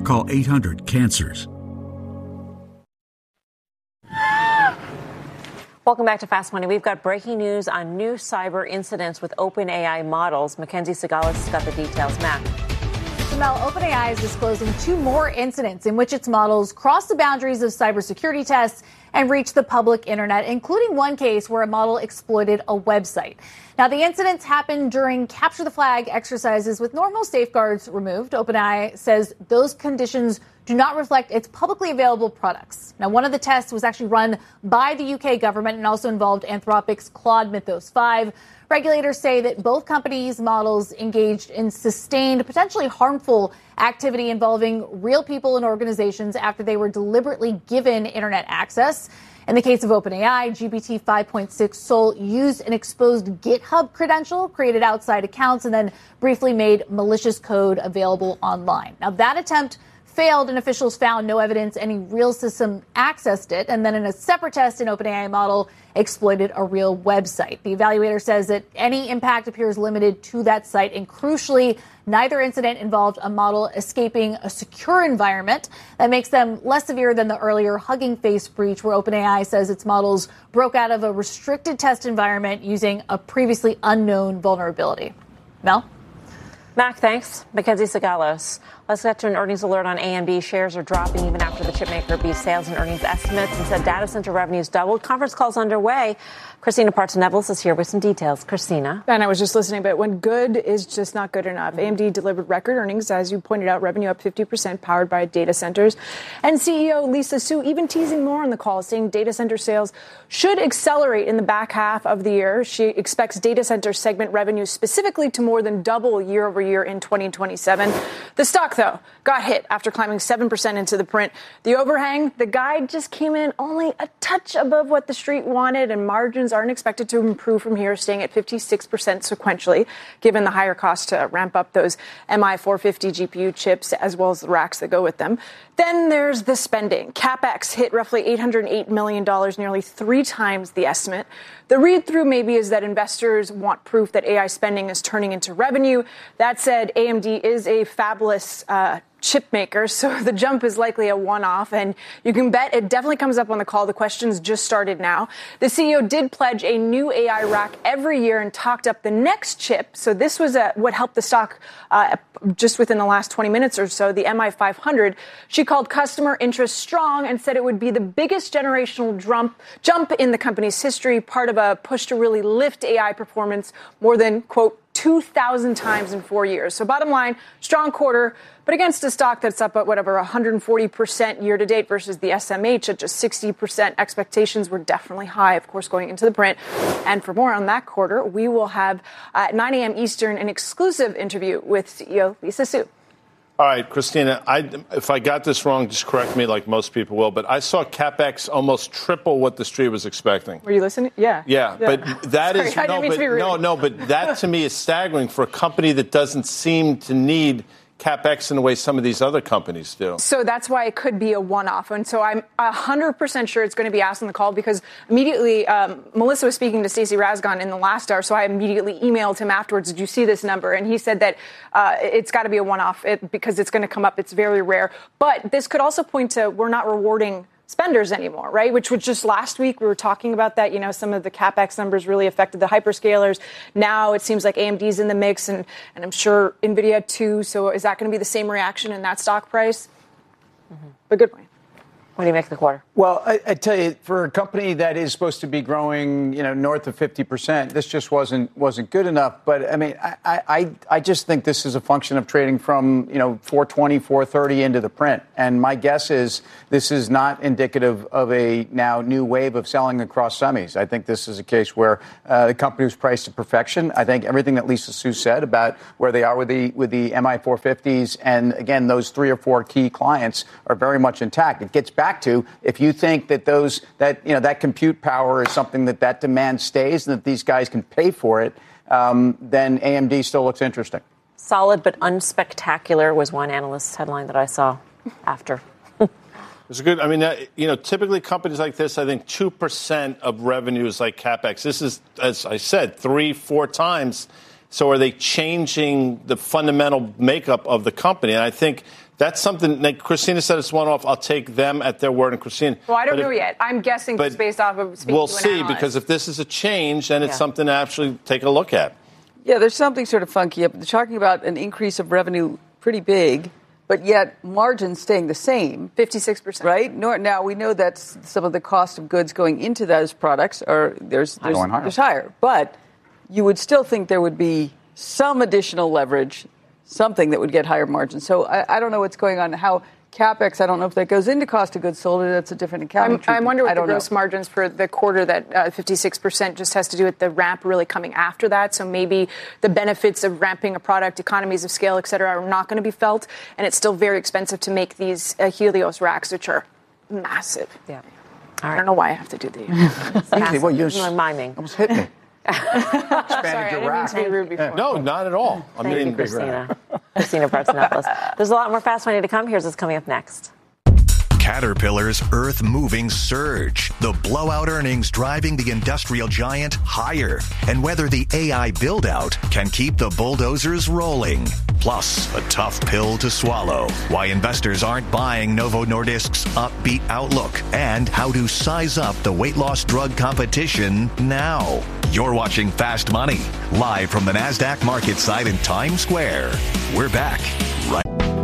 Call 800-CANCERS. Welcome back to Fast Money. We've got breaking news on new cyber incidents with OpenAI models. Mackenzie Sigalis has got the details. Matt. Mel, OpenAI is disclosing 2 more incidents in which its models crossed the boundaries of cybersecurity tests and reached the public internet, including one case where a model exploited a website. Now, the incidents happened during capture the flag exercises with normal safeguards removed. OpenAI says those conditions do not reflect its publicly available products. Now, one of the tests was actually run by the UK government and also involved Anthropic's Claude Mythos 5. Regulators say that both companies' models engaged in sustained, potentially harmful activity involving real people and organizations after they were deliberately given internet access. In the case of OpenAI, GPT 5.6 Sol used an exposed GitHub credential created outside accounts and then briefly made malicious code available online. Now, that attempt failed, and officials found no evidence any real system accessed it. And then in a separate test, an OpenAI model exploited a real website. The evaluator says that any impact appears limited to that site. And crucially, neither incident involved a model escaping a secure environment. That makes them less severe than the earlier Hugging Face breach, where OpenAI says its models broke out of a restricted test environment using a previously unknown vulnerability. Mel? Mac, thanks. Mackenzie Sigalos. Let's get to an earnings alert on AMD. Shares are dropping even after the chipmaker beat sales and earnings estimates and said data center revenues doubled. Conference calls underway. Christina Partsinevelos is here with some details. Christina. And I was just listening, but when good is just not good enough. AMD delivered record earnings, as you pointed out, revenue up 50%, powered by data centers. And CEO Lisa Su even teasing more on the call, saying data center sales should accelerate in the back half of the year. She expects data center segment revenue specifically to more than double year over year in 2027. The stock, though, got hit after climbing 7% into the print. The overhang, the guide just came in only a touch above what the street wanted, and margins aren't expected to improve from here, staying at 56% sequentially, given the higher cost to ramp up those MI450 GPU chips, as well as the racks that go with them. Then there's the spending. CapEx hit roughly $808 million, nearly 3 times the estimate. The read-through maybe is that investors want proof that AI spending is turning into revenue. That said, AMD is a fabless chip maker, so the jump is likely a one-off, and you can bet it definitely comes up on the call. The questions just started now. The CEO did pledge a new AI rack every year and talked up the next chip, so this was what helped the stock just within the last 20 minutes or so, the MI500. She called customer interest strong and said it would be the biggest generational jump in the company's history, part of a push to really lift AI performance more than, quote, 2,000 times in 4 years. So bottom line, strong quarter, but against a stock that's up at whatever 140% year to date versus the SMH at just 60%. Expectations were definitely high, of course, going into the print. And for more on that quarter, we will have at 9 a.m. Eastern an exclusive interview with CEO Lisa Su. All right, Christina, if I got this wrong, just correct me like most people will, but I saw CapEx almost triple what the street was expecting. Were you listening? Yeah. Yeah, but that is, but that to me is staggering for a company that doesn't seem to need CapEx in the way some of these other companies do. So that's why it could be a one-off. And so I'm 100% sure it's going to be asked on the call, because immediately Melissa was speaking to Stacey Rasgon in the last hour, so I immediately emailed him afterwards, did you see this number? And he said that it's got to be a one-off because it's going to come up. It's very rare. But this could also point to we're not rewarding spenders anymore, right? Which was just last week we were talking about that. You know, some of the CapEx numbers really affected the hyperscalers. Now it seems like AMD's in the mix, and I'm sure NVIDIA too. So is that going to be the same reaction in that stock price? Mm-hmm. But good point. What do you make of the quarter? Well, I tell you, for a company that is supposed to be growing, north of 50%, this just wasn't good enough. But I mean, I just think this is a function of trading from 420, 430 into the print. And my guess is this is not indicative of a now new wave of selling across semis. I think this is a case where the company was priced to perfection. I think everything that Lisa Su said about where they are with the MI450s and again those 3 or 4 key clients are very much intact. It gets back to, if you think that that compute power is something that demand stays and that these guys can pay for it, then AMD still looks interesting. Solid but unspectacular was one analyst's headline that I saw after. It's good. I mean, typically companies like this, I think 2% of revenue is like CapEx. This is, as I said, 3-4 times. So are they changing the fundamental makeup of the company? And I think that's something, like Christina said, it's one-off. I'll take them at their word. And Christina. Well, I don't know yet. I'm guessing just based off of speaking we'll to an see, analyst. because if this is a change, then it's something to actually take a look at. Yeah, there's something sort of funky. They're talking about an increase of revenue pretty big, but yet margins staying the same. 56%. Right? Now, we know that some of the cost of goods going into those products there's higher. But you would still think there would be some additional leverage, something that would get higher margins. So I don't know what's going on. How CapEx, I don't know if that goes into cost of goods sold or that's a different accounting treatment. I wonder what the gross margins for the quarter, that 56% just has to do with the ramp really coming after that. So maybe the benefits of ramping a product, economies of scale, et cetera, are not going to be felt. And it's still very expensive to make these Helios racks, which are massive. Yeah. All right. I don't know why I have to do these. Well, you're miming. Almost hit me. Sorry, I didn't mean to be rude before. No, not at all. Thank you, Christina. Christina Partsinevelos. There's a lot more Fast Money to come. Here's what's coming up next. Caterpillar's earth-moving surge. The blowout earnings driving the industrial giant higher. And whether the AI build-out can keep the bulldozers rolling. Plus, a tough pill to swallow. Why investors aren't buying Novo Nordisk's upbeat outlook. And how to size up the weight loss drug competition now. You're watching Fast Money, live from the NASDAQ market site in Times Square. We're back right